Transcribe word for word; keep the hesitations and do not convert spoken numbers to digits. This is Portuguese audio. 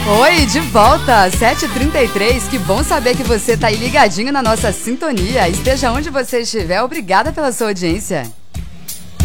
Oi, de volta, sete e trinta e três, que bom saber que você tá aí ligadinho na nossa sintonia. Esteja onde você estiver, obrigada pela sua audiência.